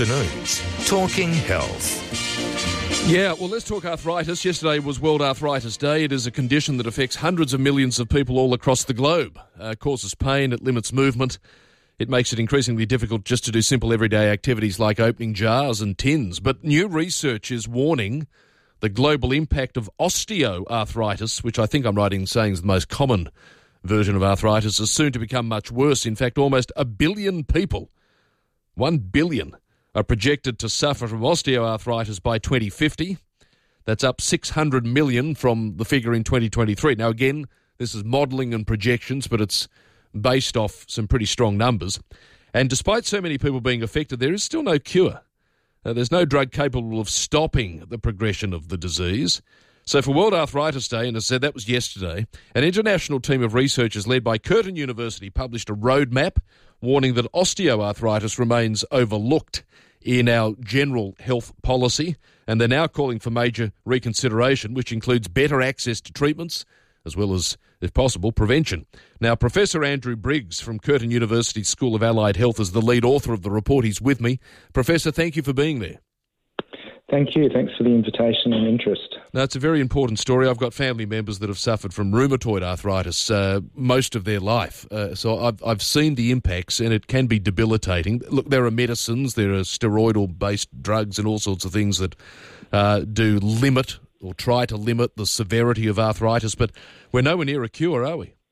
Afternoons, Talking Health. Yeah, well, let's talk arthritis. Yesterday was World Arthritis Day. It is a condition that affects hundreds of millions of people all across the globe. Causes pain, it limits movement. It makes it increasingly difficult just to do simple everyday activities like opening jars and tins. But new research is warning the global impact of osteoarthritis, which I think I'm right in saying is the most common version of arthritis, is soon to become much worse. In fact, almost 1 billion people, 1 billion, are projected to suffer from osteoarthritis by 2050. That's up 600 million from the figure in 2023. Now, again, this is modelling and projections, but it's based off some pretty strong numbers. And despite so many people being affected, there is still no cure. There's no drug capable of stopping the progression of the disease. So for World Arthritis Day, and as I said, that was yesterday, an international team of researchers led by Curtin University published a roadmap warning that osteoarthritis remains overlooked in our general health policy, and they're now calling for major reconsideration, which includes better access to treatments, as well as, if possible, prevention. Now, Professor Andrew Briggs from Curtin University School of Allied Health is the lead author of the report. He's with me. Professor, thank you for being there. Thank you. Thanks for the invitation and interest. Now, it's a very important story. I've got family members that have suffered from rheumatoid arthritis most of their life. So I've seen the impacts, and it can be debilitating. Look, there are medicines, there are steroidal-based drugs and all sorts of things that do limit or try to limit the severity of arthritis, but we're nowhere near a cure, are we?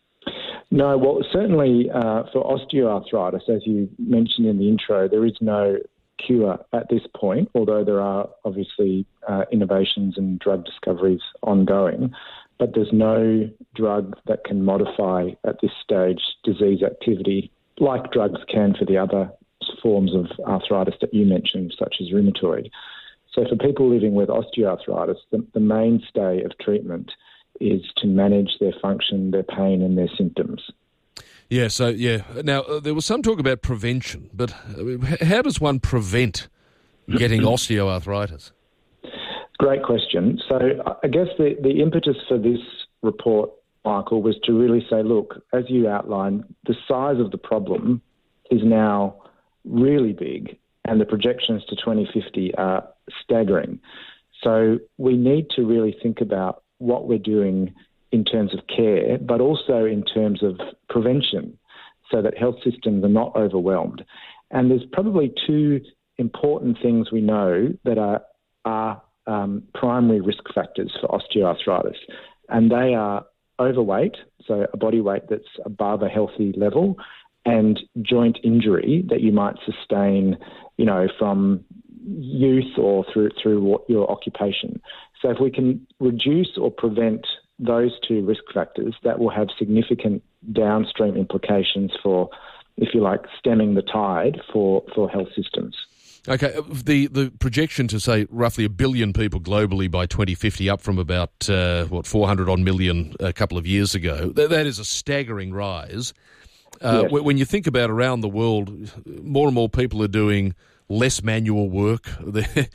No, well, certainly for osteoarthritis, as you mentioned in the intro, there is no cure at this point, although there are obviously innovations and drug discoveries ongoing, but there's no drug that can modify at this stage disease activity like drugs can for the other forms of arthritis that you mentioned, such as rheumatoid. So for people living with osteoarthritis, the mainstay of treatment is to manage their function, their pain and their symptoms. Yeah, Now, there was some talk about prevention, but how does one prevent getting osteoarthritis? Great question. So I guess the impetus for this report, Michael, was to really say, look, as you outlined, the size of the problem is now really big, and the projections to 2050 are staggering. So we need to really think about what we're doing in terms of care, but also in terms of prevention, so that health systems are not overwhelmed. And there's probably two important things we know that are primary risk factors for osteoarthritis, and they are overweight, so a body weight that's above a healthy level, and joint injury that you might sustain, from youth or through your occupation. So if we can reduce or prevent those two risk factors, that will have significant downstream implications for, if you like, stemming the tide for health systems. Okay, the projection to say roughly 1 billion people globally by 2050, up from about 400 million a couple of years ago, that is a staggering rise. Yes. When you think about around the world, more and more people are doing less manual work. The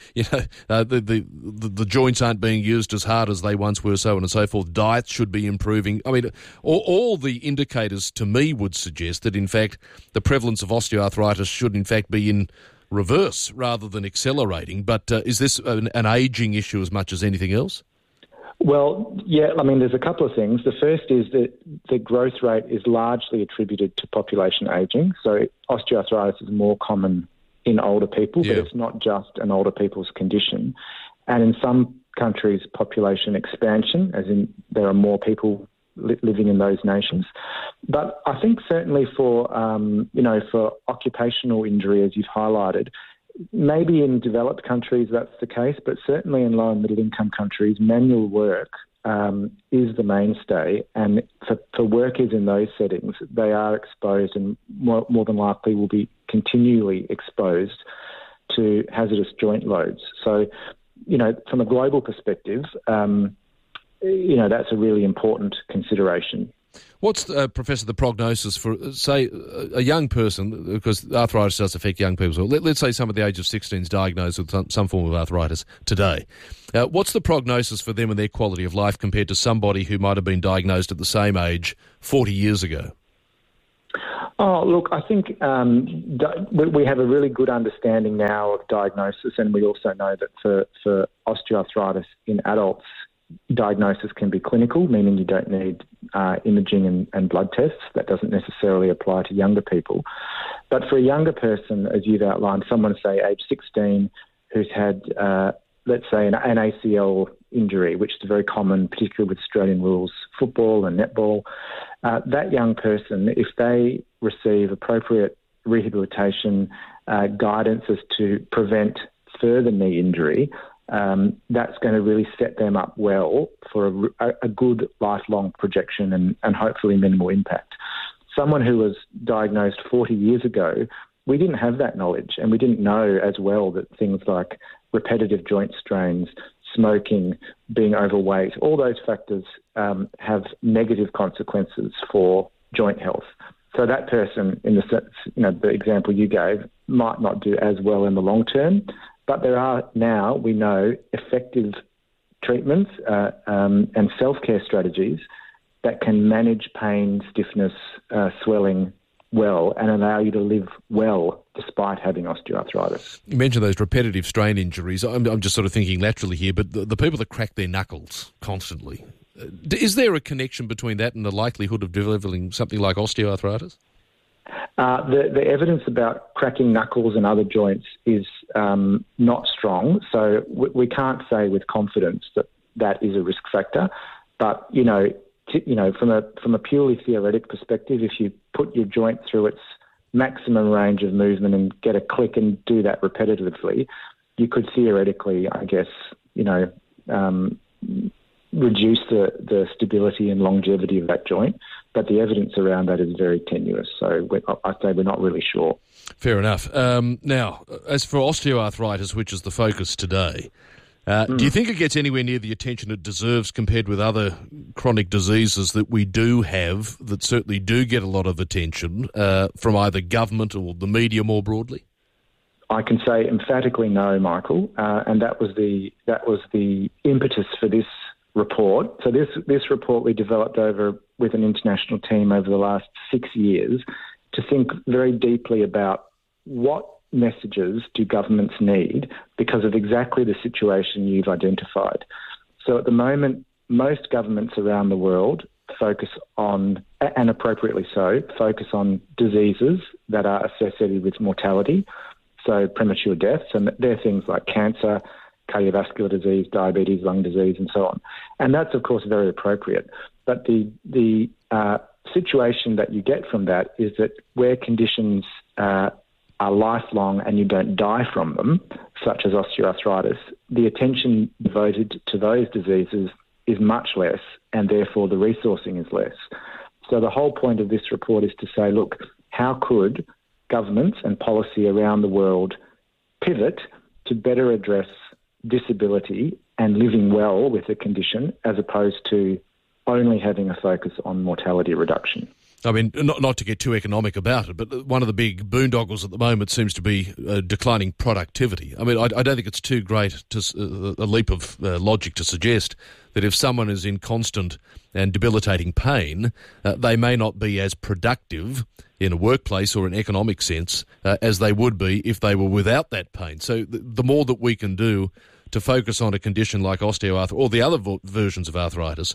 joints aren't being used as hard as they once were, so on and so forth. Diets should be improving. I mean, all the indicators to me would suggest that, in fact, the prevalence of osteoarthritis should, in fact, be in reverse rather than accelerating. But is this an ageing issue as much as anything else? Well, yeah, I mean, there's a couple of things. The first is that the growth rate is largely attributed to population ageing. So osteoarthritis is more common in older people, but it's not just an older people's condition. And in some countries, population expansion, as in there are more people living in those nations. But I think certainly for occupational injury, as you've highlighted, maybe in developed countries that's the case, but certainly in low and middle income countries, manual work is the mainstay. And for workers in those settings, they are exposed and more than likely will be continually exposed to hazardous joint loads. So, from a global perspective, that's a really important consideration. What's, Professor, the prognosis for, say, a young person, because arthritis does affect young people. So let's say someone at the age of 16 is diagnosed with some form of arthritis today. What's the prognosis for them and their quality of life compared to somebody who might have been diagnosed at the same age 40 years ago? Oh, look, I think we have a really good understanding now of diagnosis, and we also know that for osteoarthritis in adults, diagnosis can be clinical, meaning you don't need imaging and blood tests. That doesn't necessarily apply to younger people. But for a younger person, as you've outlined, someone, say, age 16, who's had, let's say, an ACL injury, which is very common, particularly with Australian rules football and netball, that young person, if they receive appropriate rehabilitation guidance as to prevent further knee injury, that's going to really set them up well for a good lifelong projection and hopefully minimal impact. Someone who was diagnosed 40 years ago, we didn't have that knowledge, and we didn't know as well that things like repetitive joint strains, smoking, being overweight, all those factors have negative consequences for joint health. So that person, in the example you gave, might not do as well in the long term, but there are now, we know, effective treatments and self-care strategies that can manage pain, stiffness, swelling well and allow you to live well despite having osteoarthritis. You mentioned those repetitive strain injuries. I'm just sort of thinking laterally here, but the people that crack their knuckles constantly, is there a connection between that and the likelihood of developing something like osteoarthritis? The evidence about cracking knuckles and other joints is not strong, so we can't say with confidence that is a risk factor. But from a purely theoretic perspective, if you put your joint through its maximum range of movement and get a click and do that repetitively, you could theoretically, I guess, reduce the stability and longevity of that joint. But the evidence around that is very tenuous, so I'd say we're not really sure. Fair enough. Now, as for osteoarthritis, which is the focus today, do you think it gets anywhere near the attention it deserves compared with other chronic diseases that we do have that certainly do get a lot of attention from either government or the media more broadly? I can say emphatically no, Michael, and that was the impetus for this report. So this report we developed with an international team over the last 6 years to think very deeply about what messages do governments need because of exactly the situation you've identified. So at the moment, most governments around the world focus on, and appropriately so, focus on diseases that are associated with mortality, so premature deaths, and they're things like cancer, cardiovascular disease, diabetes, lung disease, and so on. And that's, of course, very appropriate. But the situation that you get from that is that where conditions are lifelong and you don't die from them, such as osteoarthritis, the attention devoted to those diseases is much less, and therefore the resourcing is less. So the whole point of this report is to say, look, how could governments and policy around the world pivot to better address disability and living well with the condition as opposed to only having a focus on mortality reduction? I mean, not to get too economic about it, but one of the big boondoggles at the moment seems to be declining productivity. I mean, I don't think it's too great a leap of logic to suggest that if someone is in constant and debilitating pain, they may not be as productive in a workplace or an economic sense as they would be if they were without that pain. So the more that we can do to focus on a condition like osteoarthritis or the other versions of arthritis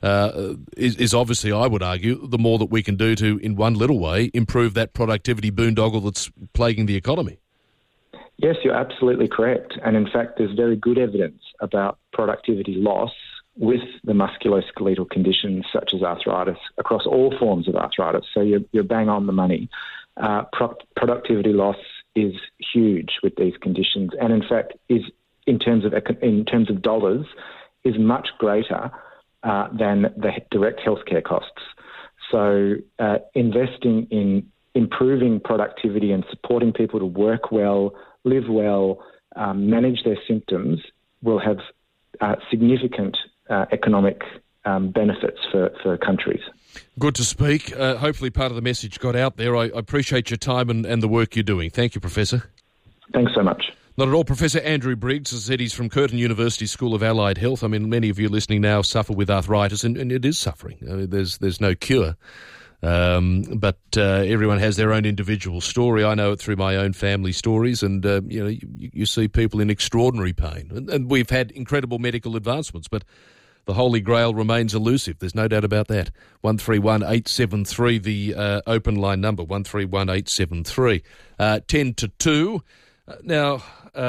is obviously, I would argue, the more that we can do to, in one little way, improve that productivity boondoggle that's plaguing the economy. Yes, you're absolutely correct. And in fact, there's very good evidence about productivity loss with the musculoskeletal conditions such as arthritis across all forms of arthritis. So you're bang on the money. Productivity loss is huge with these conditions, and in fact is in terms of dollars, is much greater than the direct healthcare costs. So investing in improving productivity and supporting people to work well, live well, manage their symptoms will have significant economic benefits for countries. Good to speak. Hopefully part of the message got out there. I appreciate your time and the work you're doing. Thank you, Professor. Thanks so much. Not at all. Professor Andrew Briggs, as I said, he's from Curtin University School of Allied Health. I mean, many of you listening now suffer with arthritis, and it is suffering. I mean, there's no cure. But everyone has their own individual story. I know it through my own family stories, and you see people in extraordinary pain. And we've had incredible medical advancements, but the Holy Grail remains elusive. There's no doubt about that. 131873, the open line number, 131873. 10 to 2. Now,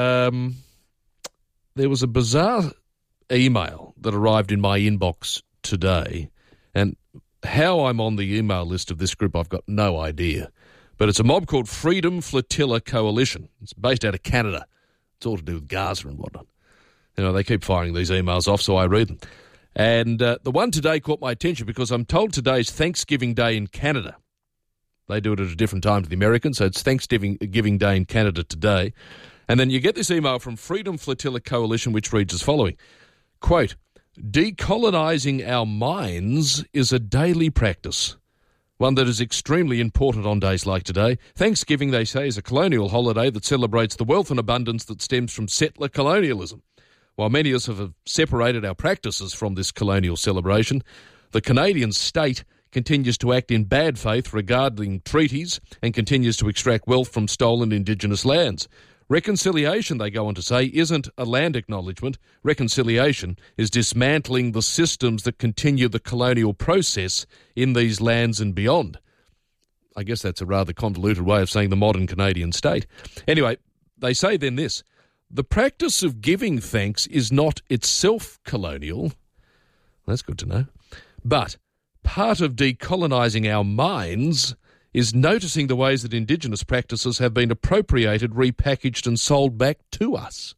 there was a bizarre email that arrived in my inbox today, and how I'm on the email list of this group, I've got no idea. But it's a mob called Freedom Flotilla Coalition. It's based out of Canada. It's all to do with Gaza and whatnot. They keep firing these emails off, so I read them. And the one today caught my attention because I'm told today's Thanksgiving Day in Canada. They do it at a different time to the Americans, so it's Thanksgiving Day in Canada today. And then you get this email from Freedom Flotilla Coalition, which reads as following, quote, "Decolonising our minds is a daily practice, one that is extremely important on days like today. Thanksgiving, they say, is a colonial holiday that celebrates the wealth and abundance that stems from settler colonialism. While many of us have separated our practices from this colonial celebration, the Canadian state continues to act in bad faith regarding treaties and continues to extract wealth from stolen Indigenous lands. Reconciliation, they go on to say, isn't a land acknowledgement. Reconciliation is dismantling the systems that continue the colonial process in these lands and beyond." I guess that's a rather convoluted way of saying the modern Canadian state. Anyway, they say then this, "The practice of giving thanks is not itself colonial." That's good to know. "But part of decolonising our minds is noticing the ways that Indigenous practices have been appropriated, repackaged and sold back to us."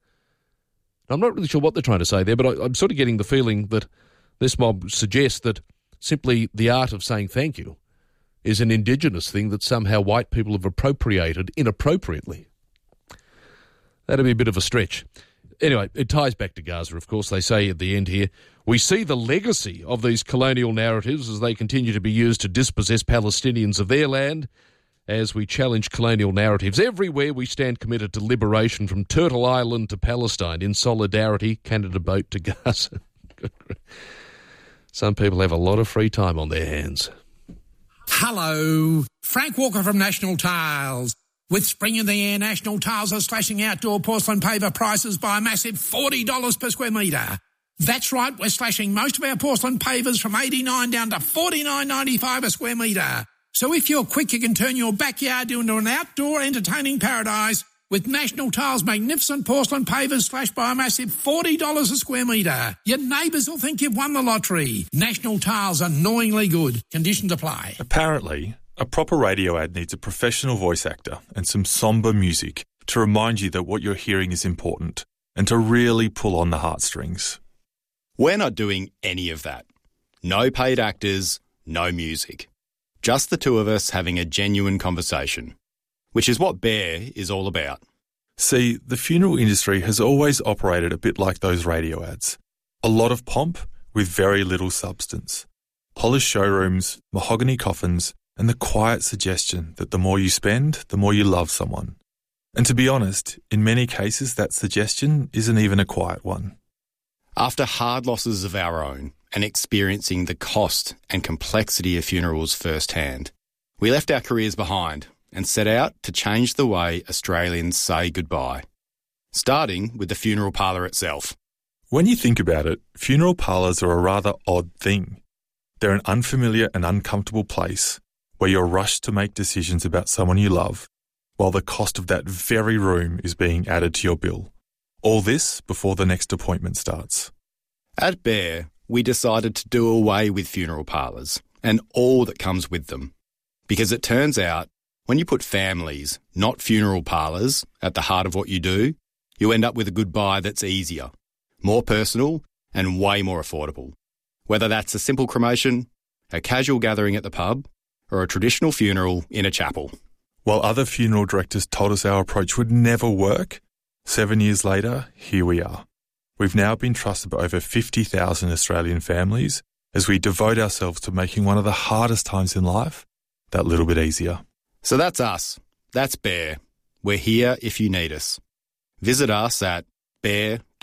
I'm not really sure what they're trying to say there, but I'm sort of getting the feeling that this mob suggests that simply the art of saying thank you is an Indigenous thing that somehow white people have appropriated inappropriately. That'd be a bit of a stretch. Anyway, it ties back to Gaza, of course. They say at the end here, "We see the legacy of these colonial narratives as they continue to be used to dispossess Palestinians of their land. As we challenge colonial narratives everywhere, we stand committed to liberation from Turtle Island to Palestine in solidarity, Canada boat to Gaza." Some people have a lot of free time on their hands. Hello, Frank Walker from National Tiles. With spring in the air, National Tiles are slashing outdoor porcelain paver prices by a massive $40 per square metre. That's right, we're slashing most of our porcelain pavers from $89 down to $49.95 a square metre. So if you're quick, you can turn your backyard into an outdoor entertaining paradise with National Tiles' magnificent porcelain pavers slashed by a massive $40 a square metre. Your neighbours will think you've won the lottery. National Tiles, annoyingly good. Conditions apply. Apparently, a proper radio ad needs a professional voice actor and some sombre music to remind you that what you're hearing is important and to really pull on the heartstrings. We're not doing any of that. No paid actors, no music. Just the two of us having a genuine conversation, which is what Bear is all about. See, the funeral industry has always operated a bit like those radio ads. A lot of pomp with very little substance. Polished showrooms, mahogany coffins, and the quiet suggestion that the more you spend, the more you love someone. And to be honest, in many cases that suggestion isn't even a quiet one. After hard losses of our own and experiencing the cost and complexity of funerals firsthand, we left our careers behind and set out to change the way Australians say goodbye, starting with the funeral parlour itself. When you think about it, funeral parlours are a rather odd thing. They're an unfamiliar and uncomfortable place where you're rushed to make decisions about someone you love, while the cost of that very room is being added to your bill. All this before the next appointment starts. At Bear, we decided to do away with funeral parlours and all that comes with them. Because it turns out, when you put families, not funeral parlours, at the heart of what you do, you end up with a goodbye that's easier, more personal and way more affordable. Whether that's a simple cremation, a casual gathering at the pub, or a traditional funeral in a chapel. While other funeral directors told us our approach would never work, 7 years later, here we are. We've now been trusted by over 50,000 Australian families as we devote ourselves to making one of the hardest times in life that little bit easier. So that's us. That's Bear. We're here if you need us. Visit us at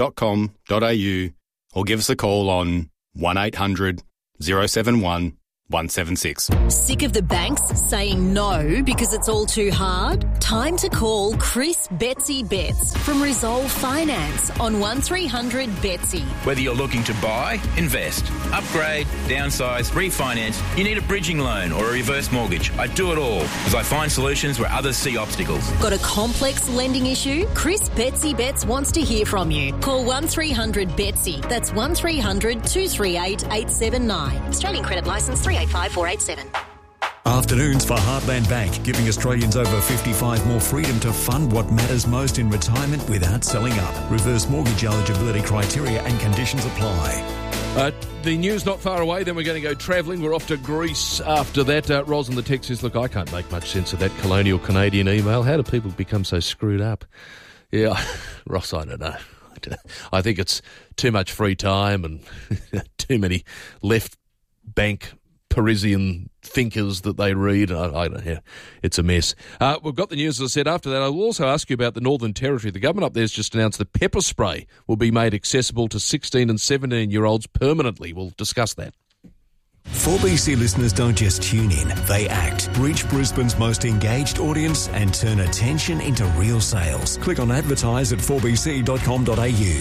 bear.com.au or give us a call on 1800 071 176. Sick of the banks saying no because it's all too hard? Time to call Chris Betsy Betts from Resolve Finance on 1300 Betsy. Whether you're looking to buy, invest, upgrade, downsize, refinance, you need a bridging loan or a reverse mortgage. I do it all because I find solutions where others see obstacles. Got a complex lending issue? Chris Betsy Betts wants to hear from you. Call 1300 Betsy. That's 1300 238 879. Australian Credit Licence 385487. Afternoons for Heartland Bank, giving Australians over 55 more freedom to fund what matters most in retirement without selling up. Reverse mortgage eligibility criteria and conditions apply. The news not far away, then we're going to go travelling. We're off to Greece after that. Ros in the text says, look, I can't make much sense of that colonial Canadian email. How do people become so screwed up? Yeah, Ross, I don't know. I think it's too much free time and too many left bank Parisian thinkers that they read. I don't know. It's a mess. We've got the news, as I said. After that, I will also ask you about the Northern Territory. The government up there has just announced that pepper spray will be made accessible to 16 and 17-year-olds permanently. We'll discuss that. 4BC listeners don't just tune in, they act. Reach Brisbane's most engaged audience and turn attention into real sales. Click on advertise at 4bc.com.au.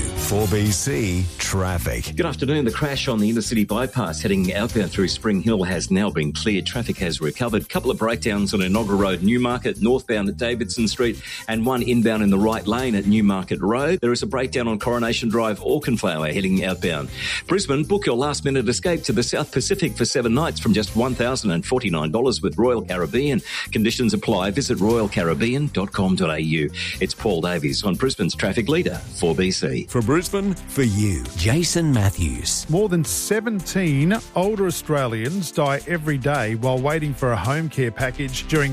4BC Traffic. Good afternoon. The crash on the intercity bypass heading outbound through Spring Hill has now been cleared. Traffic has recovered. Couple of breakdowns on Enoggera Road, Newmarket, northbound at Davidson Street, and one inbound in the right lane at Newmarket Road. There is a breakdown on Coronation Drive, Auchenflower heading outbound. Brisbane, book your last-minute escape to the South Pacific for 7 nights from just $1,049 with Royal Caribbean. Conditions apply. Visit royalcaribbean.com.au. It's Paul Davies on Brisbane's traffic leader, 4BC. For Brisbane, for you, Jason Matthews. More than 17 older Australians die every day while waiting for a home care package during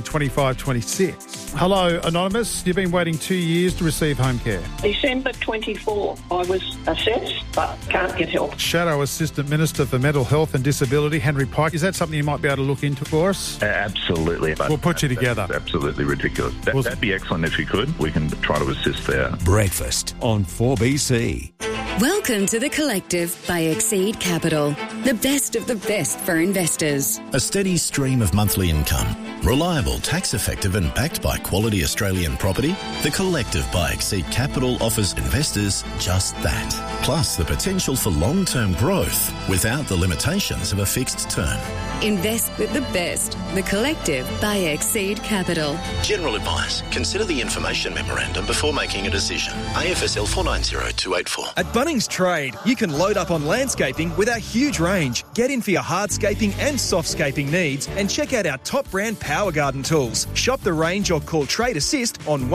25-26. Hello, Anonymous. You've been waiting 2 years to receive home care. December 24, I was assessed but can't get help. Shadow Assistant Minister for Mental Health and Disability, Henry Pike. Is that something you might be able to look into for us? Absolutely. We'll put you together. That's absolutely ridiculous. That'd be excellent if you could. We can try to assist there. Breakfast on 4BC. Welcome to The Collective by Exceed Capital, the best of the best for investors. A steady stream of monthly income, reliable, tax-effective and backed by quality Australian property, The Collective by Exceed Capital offers investors just that. Plus the potential for long-term growth without the limitations of a fixed term. Invest with the best. The Collective by Exceed Capital. General advice. Consider the information memorandum before making a decision. AFSL 490284. At Bunnings Trade, you can load up on landscaping with our huge range. Get in for your hardscaping and softscaping needs and check out our top brand Power Garden tools. Shop the range or call Trade Assist on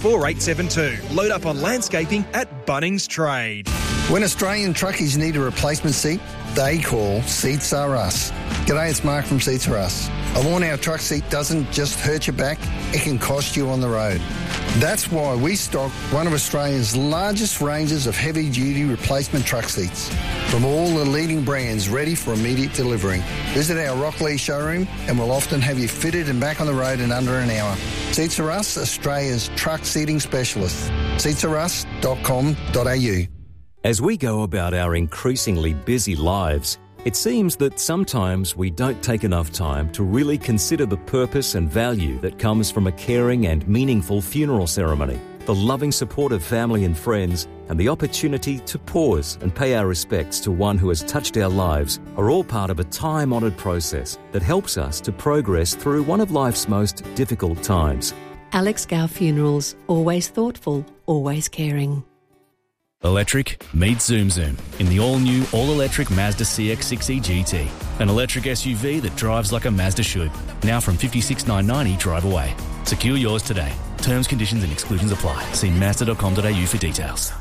134872. Load up on landscaping at Bunnings Trade. When Australian truckies need a replacement seat, they call Seats Are Us. G'day, it's Mark from Seats Are Us. A worn-out truck seat doesn't just hurt your back, it can cost you on the road. That's why we stock one of Australia's largest ranges of heavy-duty replacement truck seats from all the leading brands ready for immediate delivery. Visit our Rockley showroom and we'll often have you fitted and back on the road in under an hour. Seats Are Us, Australia's truck seating specialist. seatsarus.com.au. As we go about our increasingly busy lives, it seems that sometimes we don't take enough time to really consider the purpose and value that comes from a caring and meaningful funeral ceremony. The loving support of family and friends and the opportunity to pause and pay our respects to one who has touched our lives are all part of a time-honoured process that helps us to progress through one of life's most difficult times. Alex Gow Funerals. Always thoughtful, always caring. Electric meets Zoom Zoom in the all-new, all-electric Mazda CX-6e GT. An electric SUV that drives like a Mazda should. Now from $56,990 drive away. Secure yours today. Terms, conditions and exclusions apply. See Mazda.com.au for details.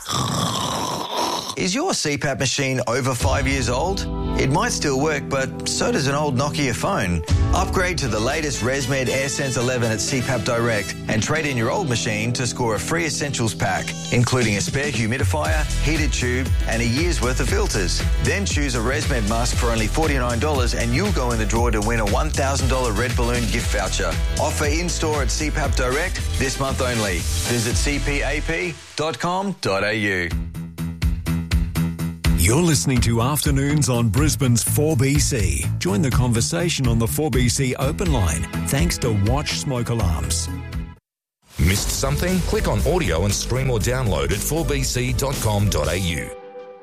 Is your CPAP machine over 5 years old? It might still work, but so does an old Nokia phone. Upgrade to the latest ResMed AirSense 11 at CPAP Direct and trade in your old machine to score a free essentials pack, including a spare humidifier, heated tube and a year's worth of filters. Then choose a ResMed mask for only $49 and you'll go in the draw to win a $1,000 Red Balloon gift voucher. Offer in-store at CPAP Direct this month only. Visit cpap.com.au. You're listening to Afternoons on Brisbane's 4BC. Join the conversation on the 4BC open line, thanks to Watch Smoke Alarms. Missed something? Click on audio and stream or download at 4bc.com.au.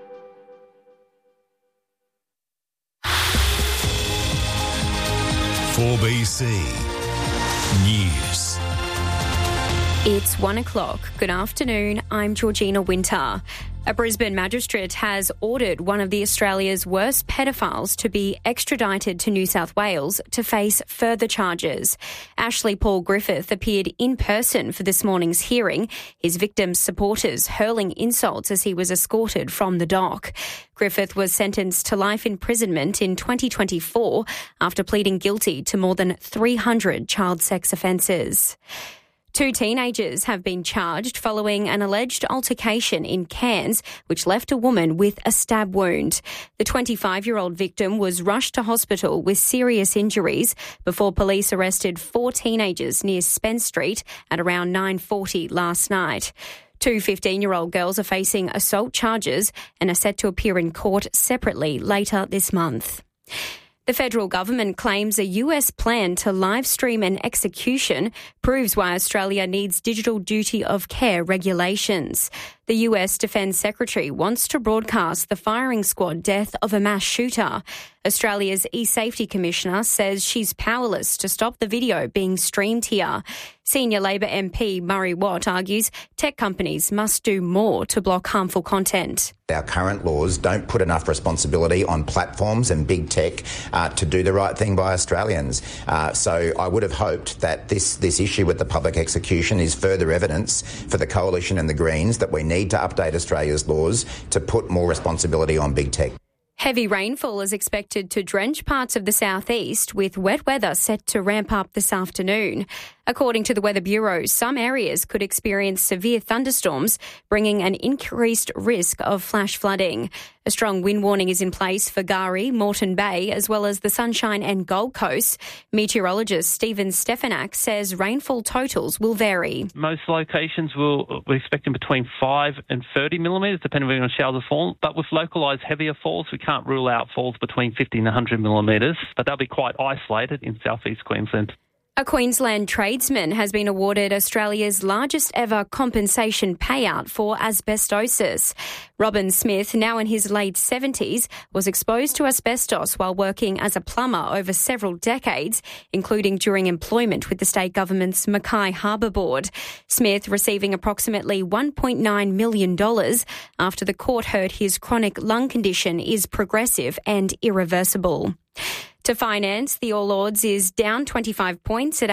"4BC News." It's 1 o'clock. Good afternoon. I'm Georgina Winter. A Brisbane magistrate has ordered one of the Australia's worst pedophiles to be extradited to New South Wales to face further charges. Ashley Paul Griffith appeared in person for this morning's hearing, his victim's supporters hurling insults as he was escorted from the dock. Griffith was sentenced to life imprisonment in 2024 after pleading guilty to more than 300 child sex offences. 2 teenagers have been charged following an alleged altercation in Cairns, which left a woman with a stab wound. The 25-year-old victim was rushed to hospital with serious injuries before police arrested 4 teenagers near Spence Street at around 9:40 last night. 2 15-year-old girls are facing assault charges and are set to appear in court separately later this month. The federal government claims a US plan to live stream an execution proves why Australia needs digital duty of care regulations. The US Defence Secretary wants to broadcast the firing squad death of a mass shooter. Australia's e-safety commissioner says she's powerless to stop the video being streamed here. Senior Labor MP Murray Watt argues tech companies must do more to block harmful content. Our current laws don't put enough responsibility on platforms and big tech to do the right thing by Australians. So I would have hoped that this issue with the public execution is further evidence for the Coalition and the Greens that we need to update Australia's laws to put more responsibility on big tech. Heavy rainfall is expected to drench parts of the southeast, with wet weather set to ramp up this afternoon. According to the Weather Bureau, some areas could experience severe thunderstorms, bringing an increased risk of flash flooding. A strong wind warning is in place for Gari, Moreton Bay, as well as the Sunshine and Gold Coast. Meteorologist Stephen Stefanak says rainfall totals will vary. Most locations we're expecting between 5 and 30 millimetres, depending on showers of fall. But with localised heavier falls, we can't rule out falls between 50 and 100 millimetres, but they'll be quite isolated in southeast Queensland. A Queensland tradesman has been awarded Australia's largest ever compensation payout for asbestosis. Robin Smith, now in his late 70s, was exposed to asbestos while working as a plumber over several decades, including during employment with the state government's Mackay Harbour Board. Smith receiving approximately $1.9 million after the court heard his chronic lung condition is progressive and irreversible. To finance, the All Ords is down 25 points at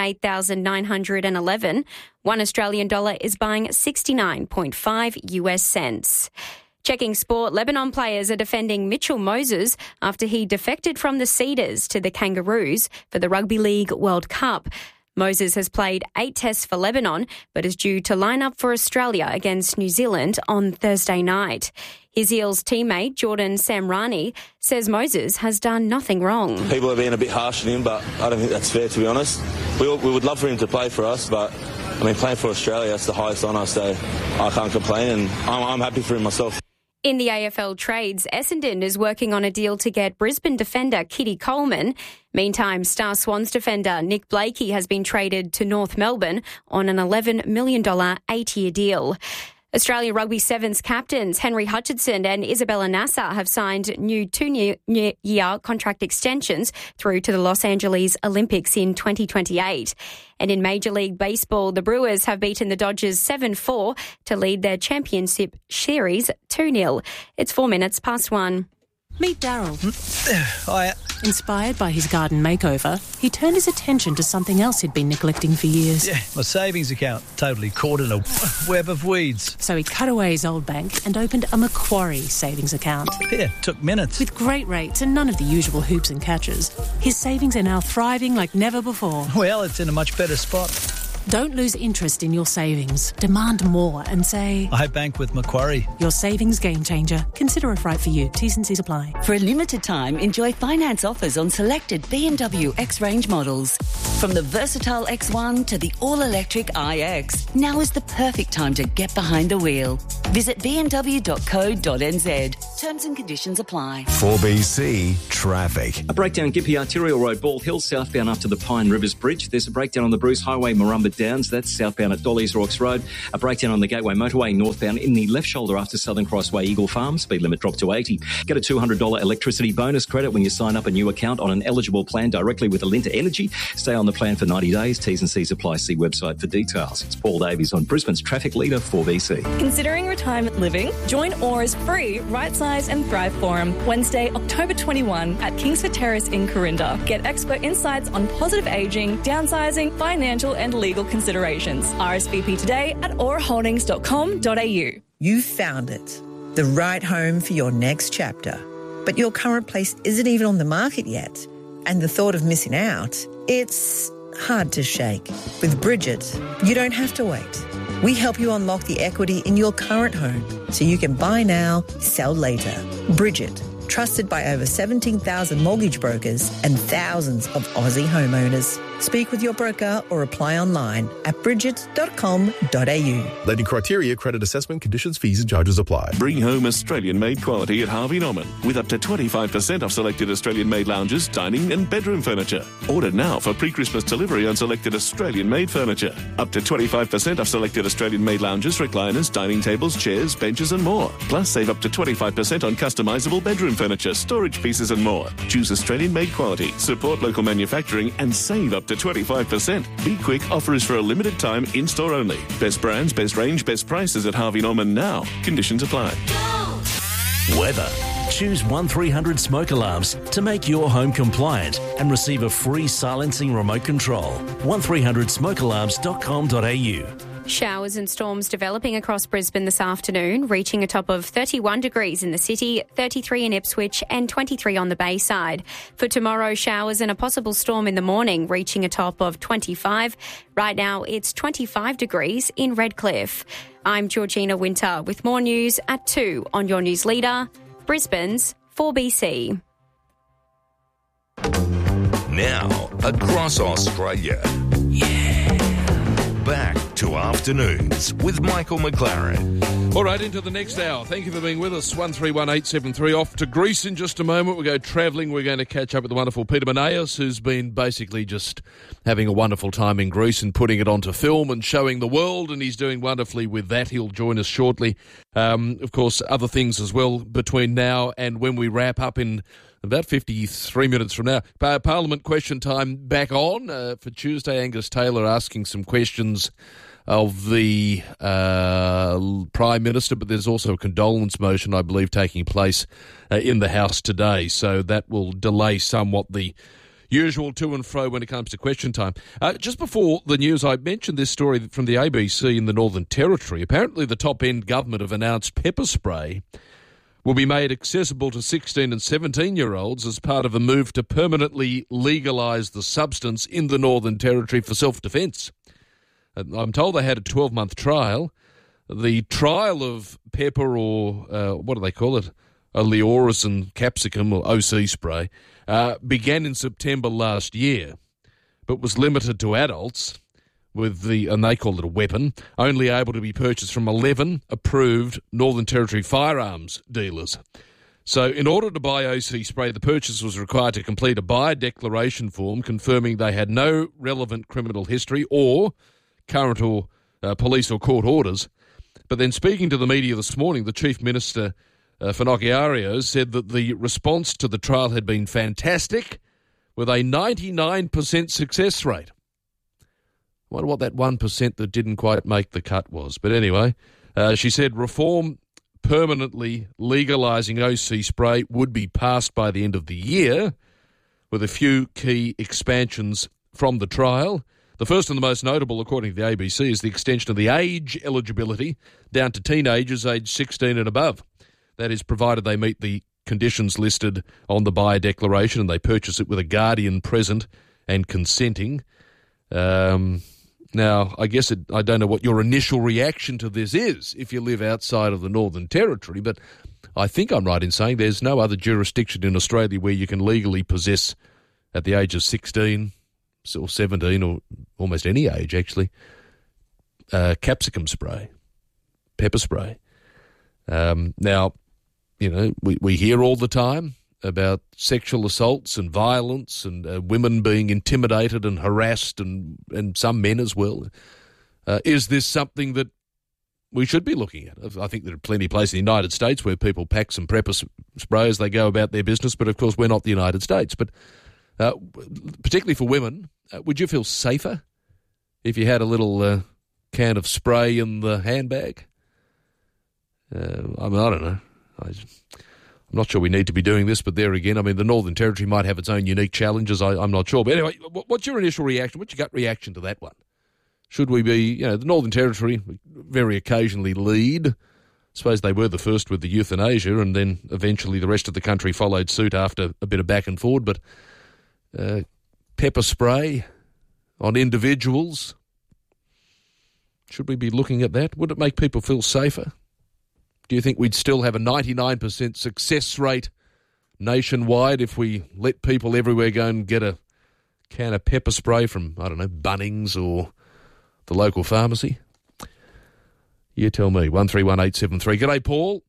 8,911. 1 Australian dollar is buying 69.5 US cents. Checking sport, Lebanon players are defending Mitchell Moses after he defected from the Cedars to the Kangaroos for the Rugby League World Cup. Moses has played 8 tests for Lebanon, but is due to line up for Australia against New Zealand on Thursday night. His Eels teammate, Jordan Samrani, says Moses has done nothing wrong. People are being a bit harsh on him, but I don't think that's fair, to be honest. We would love for him to play for us, but, playing for Australia, that's the highest honour, so I can't complain, and I'm happy for him myself. In the AFL trades, Essendon is working on a deal to get Brisbane defender Kitty Coleman. Meantime, Star Swans defender Nick Blakey has been traded to North Melbourne on an $11 million 8-year deal. Australia Rugby Sevens captains Henry Hutchinson and Isabella Nassar have signed new 2-year contract extensions through to the Los Angeles Olympics in 2028. And in Major League Baseball, the Brewers have beaten the Dodgers 7-4 to lead their championship series 2-0. It's 4 minutes past 1. Meet Daryl. Hi. Inspired by his garden makeover, he turned his attention to something else he'd been neglecting for years. Yeah, my savings account, totally caught in a web of weeds. So he cut away his old bank and opened a Macquarie savings account. Yeah, took minutes. With great rates and none of the usual hoops and catches, his savings are now thriving like never before. Well, it's in a much better spot. Don't lose interest in your savings. Demand more and say, I bank with Macquarie. Your savings game changer. Consider if right for you. T's and C's apply. For a limited time, enjoy finance offers on selected BMW X-Range models. From the versatile X1 to the all-electric iX, now is the perfect time to get behind the wheel. Visit bmw.co.nz. Terms and conditions apply. 4BC Traffic. A breakdown in Gympie Arterial Road, Ball Hill, southbound up to the Pine Rivers Bridge. There's a breakdown on the Bruce Highway, Murrumba Downs. That's southbound at Dolly's Rocks Road. A breakdown on the Gateway Motorway, northbound in the left shoulder after Southern Crossway, Eagle Farm. Speed limit dropped to 80. Get a $200 electricity bonus credit when you sign up a new account on an eligible plan directly with Alinta Energy. Stay on the plan for 90 days. T's and C's apply. See website for details. It's Paul Davies on Brisbane's Traffic Leader 4BC. Considering retirement living? Join ORA's free Right Size and Thrive Forum Wednesday, October 21 at Kingsford Terrace in Corinda. Get expert insights on positive ageing, downsizing, financial and legal considerations. RSVP today at oraholdings.com.au. You found it. The right home for your next chapter. But your current place isn't even on the market yet. And the thought of missing out, it's hard to shake. With Bridget, you don't have to wait. We help you unlock the equity in your current home so you can buy now, sell later. Bridget, trusted by over 17,000 mortgage brokers and thousands of Aussie homeowners. Speak with your broker or apply online at bridget.com.au. Lending criteria, credit assessment, conditions, fees and charges apply. Bring home Australian-made quality at Harvey Norman with up to 25% off selected Australian-made lounges, dining and bedroom furniture. Order now for pre-Christmas delivery on selected Australian-made furniture. Up to 25% off selected Australian-made lounges, recliners, dining tables, chairs, benches and more. Plus save up to 25% on customisable bedroom furniture, storage pieces and more. Choose Australian-made quality, support local manufacturing and save up to 25%. Be quick, offer is for a limited time, in-store only. Best brands, best range, best prices at Harvey Norman now. Conditions apply. Weather. Choose 1300 Smoke Alarms to make your home compliant and receive a free silencing remote control. 1300smokealarms.com.au. Showers and storms developing across Brisbane this afternoon, reaching a top of 31 degrees in the city, 33 in Ipswich and 23 on the Bayside. For tomorrow, showers and a possible storm in the morning, reaching a top of 25. Right now, it's 25 degrees in Redcliffe. I'm Georgina Winter with more news at 2 on your news leader, Brisbane's 4BC. Now, across Australia. Back to Afternoons with Michael McLaren. All right, into the next hour. Thank you for being with us. 131873. Off to Greece in just a moment. We go travelling. We're going to catch up with the wonderful Peter Menaeus, who's been basically just having a wonderful time in Greece and putting it onto film and showing the world, and he's doing wonderfully with that. He'll join us shortly. Of course, other things as well between now and when we wrap up in about 53 minutes from now. Parliament question time back on for Tuesday. Angus Taylor asking some questions of the Prime Minister, but there's also a condolence motion, I believe, taking place in the House today. So that will delay somewhat the usual to and fro when it comes to question time. Just before the news, I mentioned this story from the ABC in the Northern Territory. Apparently the top-end government have announced pepper spray will be made accessible to 16 and 17-year-olds as part of a move to permanently legalise the substance in the Northern Territory for self-defence. I'm told they had a 12-month trial. The trial of pepper or, what do they call it, a Leoresin capsicum or OC spray, began in September last year, but was limited to adults with and they call it a weapon, only able to be purchased from 11 approved Northern Territory firearms dealers. So in order to buy OC spray, the purchase was required to complete a buyer declaration form confirming they had no relevant criminal history or current or police or court orders. But then speaking to the media this morning, the Chief Minister, Finocchiario, said that the response to the trial had been fantastic with a 99% success rate. I wonder what that 1% that didn't quite make the cut was. But anyway, she said reform permanently legalising OC spray would be passed by the end of the year, with a few key expansions from the trial. The first and the most notable, according to the ABC, is the extension of the age eligibility down to teenagers aged 16 and above. That is, provided they meet the conditions listed on the buyer declaration and they purchase it with a guardian present and consenting. Now, I guess I don't know what your initial reaction to this is if you live outside of the Northern Territory, but I think I'm right in saying there's no other jurisdiction in Australia where you can legally possess at the age of 16 or 17 or almost any age, actually, capsicum spray, pepper spray. Now, we hear all the time about sexual assaults and violence and women being intimidated and harassed and some men as well. Is this something that we should be looking at? I think there are plenty of places in the United States where people pack some pepper spray as they go about their business, but of course we're not the United States. But particularly for women, would you feel safer if you had a little can of spray in the handbag? I don't know. I'm not sure we need to be doing this, but there again, the Northern Territory might have its own unique challenges. I'm not sure. But anyway, what's your initial reaction? What's your gut reaction to that one? Should we be, the Northern Territory very occasionally lead. I suppose they were the first with the euthanasia, and then eventually the rest of the country followed suit after a bit of back and forward. But pepper spray on individuals, should we be looking at that? Would it make people feel safer? Do you think we'd still have a 99% success rate nationwide if we let people everywhere go and get a can of pepper spray from, Bunnings or the local pharmacy? You tell me. 131873. G'day, Paul.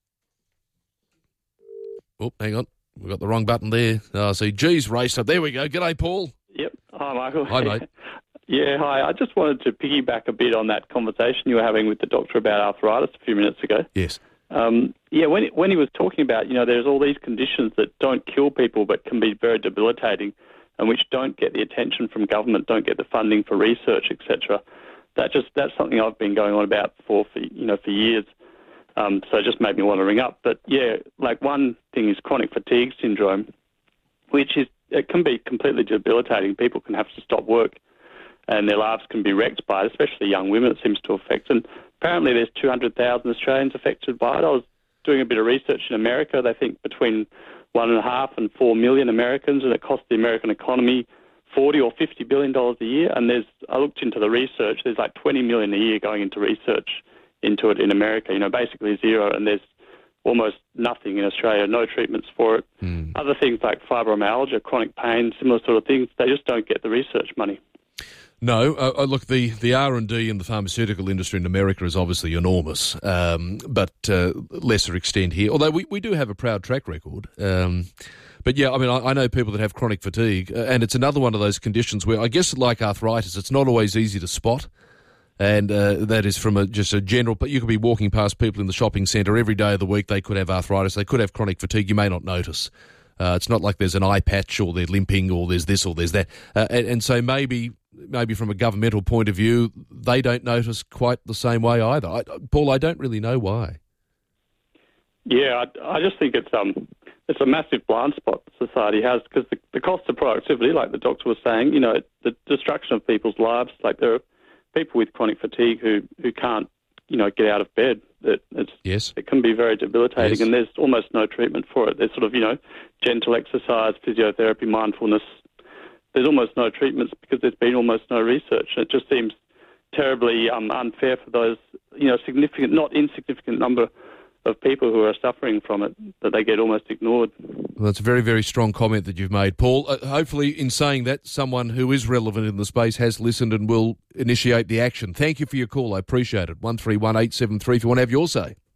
Oh, hang on. We've got the wrong button there. I see G's raced up. There we go. G'day, Paul. Yep. Hi, Michael. Hi, mate. Yeah, hi. I just wanted to piggyback a bit on that conversation you were having with the doctor about arthritis a few minutes ago. Yes. When he was talking about, there's all these conditions that don't kill people but can be very debilitating and which don't get the attention from government, don't get the funding for research, etc. That's something I've been going on about for years. So it just made me want to ring up. But, one thing is chronic fatigue syndrome, which it can be completely debilitating. People can have to stop work and their lives can be wrecked by it, especially young women it seems to affect. And apparently there's 200,000 Australians affected by it. I was doing a bit of research in America. They think between 1.5 and 4 million Americans, and it costs the American economy $40 or $50 billion a year. And I looked into the research. There's like 20 million a year going into research into it in America, basically zero. And there's almost nothing in Australia, no treatments for it. Other things like fibromyalgia, chronic pain, similar sort of things, they just don't get the research money. No, look, the R&D in the pharmaceutical industry in America is obviously enormous, but lesser extent here. Although we do have a proud track record. But yeah, I know people that have chronic fatigue, and it's another one of those conditions where I guess like arthritis, it's not always easy to spot. And that is from just a general, but you could be walking past people in the shopping centre every day of the week, they could have arthritis, they could have chronic fatigue, you may not notice. It's not like there's an eye patch or they're limping or there's this or there's that. And so maybe from a governmental point of view, they don't notice quite the same way either. Paul, I don't really know why. Yeah, I just think it's a massive blind spot society has, because the cost of productivity, like the doctor was saying, the destruction of people's lives, like there are people with chronic fatigue who can't, get out of bed. It can be very debilitating, and there's almost no treatment for it. There's sort of, gentle exercise, physiotherapy, mindfulness. There's almost no treatments because there's been almost no research. It just seems terribly unfair for those, not insignificant number of people who are suffering from it, that they get almost ignored. Well, that's a very, very strong comment that you've made, Paul. Hopefully, in saying that, someone who is relevant in the space has listened and will initiate the action. Thank you for your call. I appreciate it. 131873 if you want to have your say.